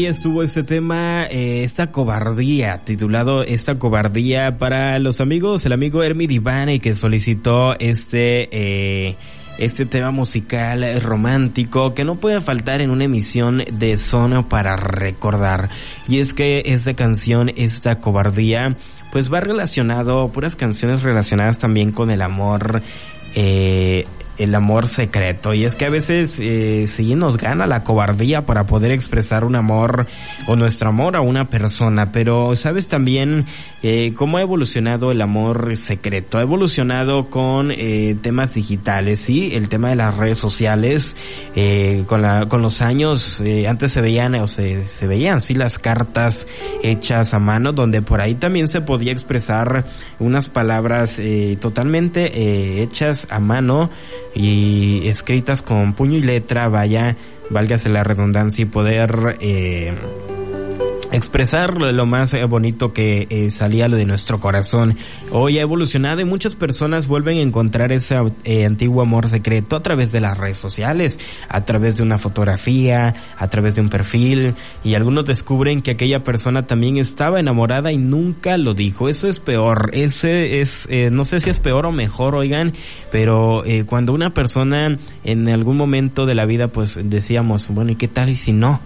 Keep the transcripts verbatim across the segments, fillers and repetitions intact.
estuvo este tema, eh, esta cobardía, titulado Esta cobardía, para los amigos, el amigo Hermi Divane, que solicitó este, eh, este tema musical romántico que no puede faltar en una emisión de Sono para Recordar. Y es que esta canción, Esta cobardía, pues va relacionado, puras canciones relacionadas también con el amor, eh, el amor secreto. Y es que a veces eh, sí nos gana la cobardía para poder expresar un amor o nuestro amor a una persona, pero sabes también eh, cómo ha evolucionado el amor secreto. Ha evolucionado con eh, temas digitales, sí, el tema de las redes sociales, eh, con la con los años, eh, antes se veían o se, se veían sí las cartas hechas a mano, donde por ahí también se podía expresar unas palabras eh, totalmente eh, hechas a mano y escritas con puño y letra, vaya, válgase la redundancia, y poder eh, expresar lo más bonito que eh, salía lo de nuestro corazón. Hoy ha evolucionado y muchas personas vuelven a encontrar ese eh, antiguo amor secreto a través de las redes sociales, a través de una fotografía, a través de un perfil, y algunos descubren que aquella persona también estaba enamorada y nunca lo dijo. Eso es peor, ese es, eh, no sé si es peor o mejor, oigan, pero eh, cuando una persona en algún momento de la vida pues decíamos, bueno, ¿y qué tal y si no?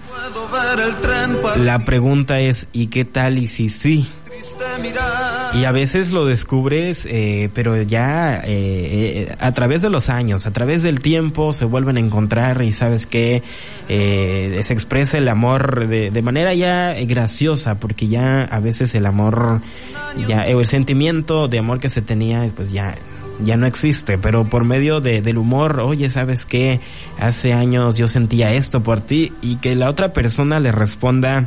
La pregunta es, ¿y qué tal y si sí? Y a veces lo descubres, eh, pero ya eh, eh, a través de los años, a través del tiempo se vuelven a encontrar y sabes que eh, se expresa el amor de, de manera ya graciosa, porque ya a veces el amor, ya el sentimiento de amor que se tenía, pues ya ya no existe, pero por medio de, del humor, oye, ¿sabes qué? Hace años yo sentía esto por ti, y que la otra persona le responda,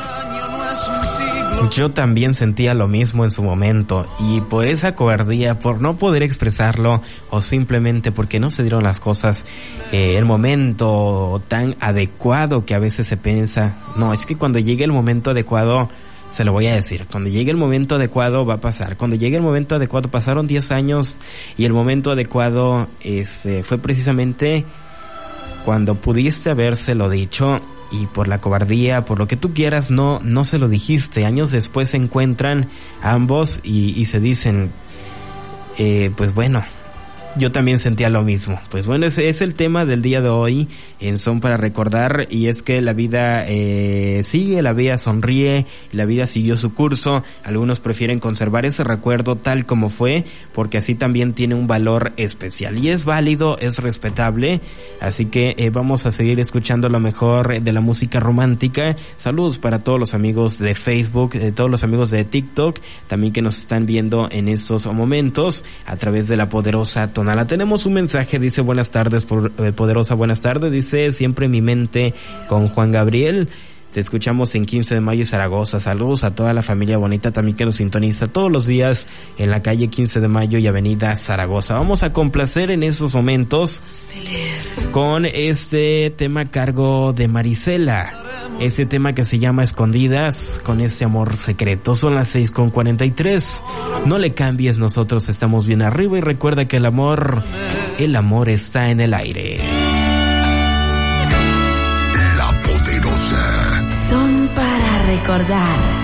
yo también sentía lo mismo en su momento, y por esa cobardía, por no poder expresarlo, o simplemente porque no se dieron las cosas, eh, el momento tan adecuado que a veces se piensa, no, es que cuando llegue el momento adecuado, se lo voy a decir, cuando llegue el momento adecuado va a pasar, cuando llegue el momento adecuado, pasaron diez años y el momento adecuado este, fue precisamente cuando pudiste habérselo dicho, y por la cobardía, por lo que tú quieras, no no se lo dijiste. Años después se encuentran ambos y, y se dicen, eh, pues bueno, yo también sentía lo mismo. Pues bueno, ese es el tema del día de hoy en Son para Recordar, y es que la vida eh, sigue, la vida sonríe, la vida siguió su curso. Algunos prefieren conservar ese recuerdo tal como fue, porque así también tiene un valor especial, y es válido, es respetable. Así que eh, vamos a seguir escuchando lo mejor de la música romántica. Saludos para todos los amigos de Facebook, de todos los amigos de TikTok, también que nos están viendo en estos momentos a través de la poderosa Tonala. Tenemos un mensaje, dice, buenas tardes, por, eh, poderosa, buenas tardes, dice, siempre en mi mente con Juan Gabriel. Te escuchamos en quince de mayo y Zaragoza. Saludos a toda la familia bonita también que nos sintoniza todos los días en la calle quince de mayo y avenida Zaragoza. Vamos a complacer en esos momentos con este tema a cargo de Marisela, este tema que se llama Escondidas, con ese amor secreto. Son las seis con cuarenta y tres. No le cambies, nosotros estamos bien arriba, y recuerda que el amor, el amor está en el aire. La poderosa. Son para recordar.